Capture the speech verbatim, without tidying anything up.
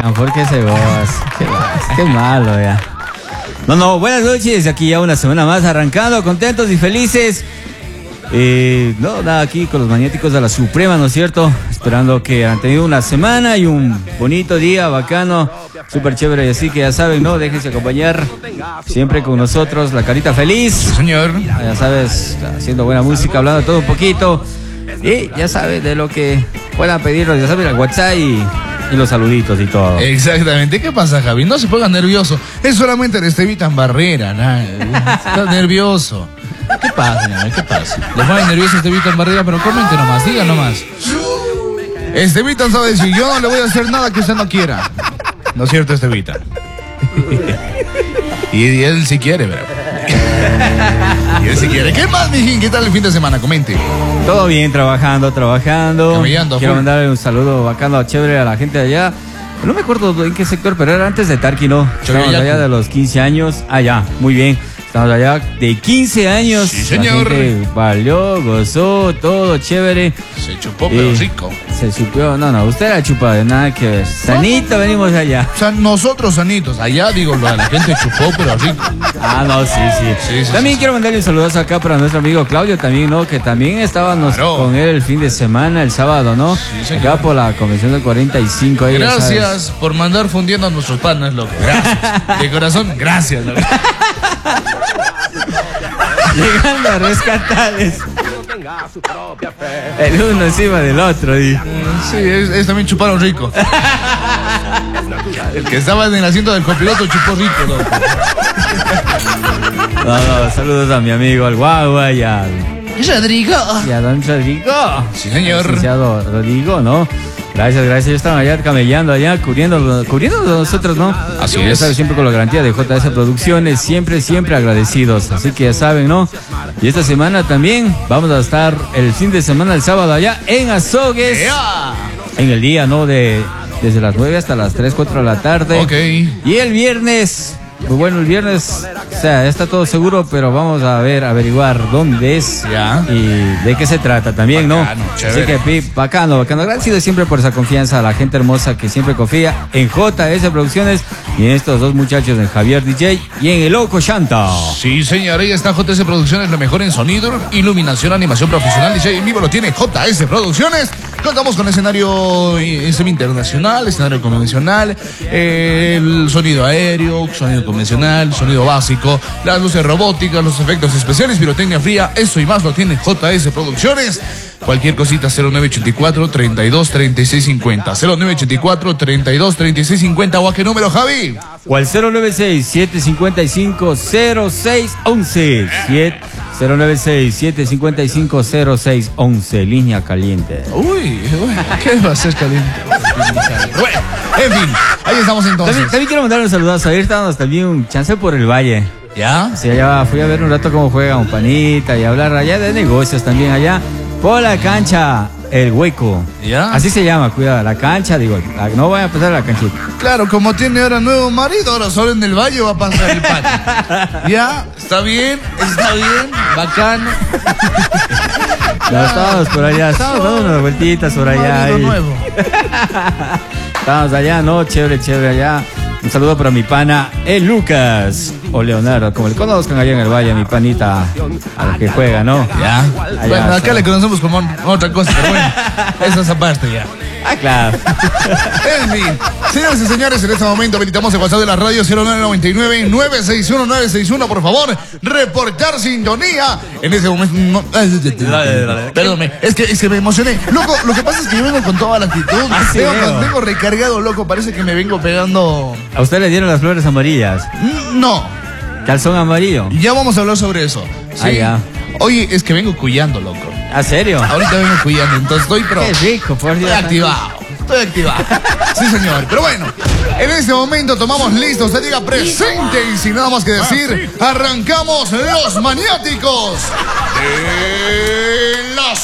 pegan, porque se goza. Qué, qué malo ya. No, no, buenas noches, aquí ya una semana más arrancando, contentos y felices. Eh, no, nada, aquí con los magnéticos de la Suprema, ¿no es cierto? Esperando que han tenido una semana y un bonito día, bacano, súper chévere. Así que ya saben, ¿no? Déjense acompañar siempre con nosotros, la carita feliz. Sí, señor. Ya sabes, haciendo buena música, hablando de todo un poquito. Y ya sabes, de lo que puedan pedirnos, ya saben, el WhatsApp y, y los saluditos y todo. Exactamente. ¿Qué pasa, Javi? No se ponga nervioso. Es solamente el Estevitan Barrera, nada. Está nervioso. ¿Qué pasa, señor? ¿Qué pasa? Le pone nervioso Estevitan Barrera, pero comente nomás, diga nomás. Estevitan sabe decir, yo no le voy a hacer nada que usted no quiera. ¿No es cierto, Estevitan? Y, y él sí quiere, ¿verdad? Y él sí quiere. ¿Qué más, mijín? ¿Qué tal el fin de semana? Comente. Todo bien, trabajando, trabajando. Camellando, Quiero full. mandarle un saludo bacano, chévere a la gente de allá. No me acuerdo en qué sector, pero era antes de Tarqui, ¿no? Estamos Chovillaco. allá de los quince años. Ah, ya, muy bien. Estamos allá de quince años. Sí, señor. La gente valió, gozó, todo chévere. Se chupó, pero Y rico. Se supió, no, no, usted era chupado, de nada que ver. Sanito venimos allá. O sea, nosotros sanitos, allá digo, lo de la gente chupó, pero rico. Ah, no, sí, sí. Sí, sí, también sí, quiero mandarle un saludazo acá para nuestro amigo Claudio también, ¿no? Que también estábamos Claro. con él el fin de semana, el sábado, ¿no? Sí, señor. Acá por la convención del cuarenta y cinco. Ahí, ya sabes. Gracias por mandar fundiendo a nuestros panas, loco. Gracias. De corazón, gracias, loco. Llegando a rescatarles. El uno encima del otro. Y... Sí, es, es también chuparon rico. El que estaba en el asiento del copiloto chupó rico, loco. No, no, saludos a mi amigo, al Guagua y al... Rodrigo. Y a don Rodrigo. Sí, señor. Licenciado Rodrigo, ¿no? Gracias, gracias. Yo estaba allá camellando, allá, cubriendo, cubriendo de nosotros, ¿no? Así Ya es. sabes, siempre con la garantía de J S Producciones, siempre, siempre agradecidos. Así que ya saben, ¿no? Y esta semana también vamos a estar el fin de semana, el sábado, allá en Azogues. ¡Ea! En el día, ¿no? De desde las nueve hasta las tres, cuatro de la tarde. Ok. Y el viernes, pues bueno, el viernes, o sea, está todo seguro, pero vamos a ver, averiguar dónde es Ya. y de qué se trata también, Bacano, ¿no? chévere. Así que, pi, bacano, bacano. Gracias siempre por esa confianza a la gente hermosa que siempre confía en J S Producciones y en estos dos muchachos, en Javier D J y en el Loco Shanta. Sí, señor, ahí está J S Producciones, lo mejor en sonido, iluminación, animación profesional. D J en vivo lo tiene J S Producciones. Contamos con escenario eh, semi-internacional, escenario convencional, eh, el sonido aéreo, sonido convencional, sonido básico, las luces robóticas, los efectos especiales, pirotecnia fría, eso y más lo tiene J S Producciones. Cualquier cosita, cero nueve ocho cuatro, treinta y dos, treinta y seis cincuenta. cero nueve ocho cuatro, treinta y dos, treinta y seis cincuenta. ¿O a qué número, Javi? O al cero nueve seis, siete cinco cinco, cero seis once. cero nueve seis, siete cinco cinco, cero seis once. Línea caliente. Uy, bueno, ¿qué va a ser caliente? Bueno, en fin, ahí estamos entonces. También, también quiero mandar un saludazo. Ayer estábamos también un chance por el Valle. ¿Ya? Sí, allá fui a ver un rato cómo juega un panita y hablar allá de negocios también allá. Por la cancha, el hueco. ¿Ya? Así se llama, cuidado, la cancha, digo, la- no voy a empezar la canchita. Claro, como tiene ahora nuevo marido, ahora solo en el valle va a pasar el patio. ¿Ya? ¿Está bien? ¿Está bien? ¿Bacano? No, estábamos por allá, estábamos dando unas vueltitas por allá. Marido y- nuevo. Estábamos allá, no, chévere, chévere allá. Un saludo para mi pana, el Lucas, o Leonardo, como le conozcan allá en el Valle, mi panita, al que juega, ¿no? ¿Ya? Allá Bueno, acá está. le conocemos como otra cosa, pero bueno, esa es aparte ya. Ah, claro. En fin, señores y señores, en este momento habilitamos el WhatsApp de la radio cero nueve nueve nueve, nueve seis uno, nueve seis uno, por favor, reportar sintonía. En ese momento, no, perdóname, es que, es que me emocioné. Loco, lo que pasa es que yo vengo con toda la actitud, Ah, sí, vengo, veo. vengo recargado, loco, parece que me vengo pegando. A usted le dieron las flores amarillas, Mm, No, calzón amarillo. ya vamos a hablar sobre eso. Ah, ya. Oye, es que vengo cuyando, loco. ¿A serio? Ahorita vengo cuyando, entonces estoy, pero. Qué rico, por Dios. Estoy activado, estoy activado. Sí, señor. Pero bueno, en este momento tomamos listo. Usted diga presente y sin nada más que decir, arrancamos los maniáticos de la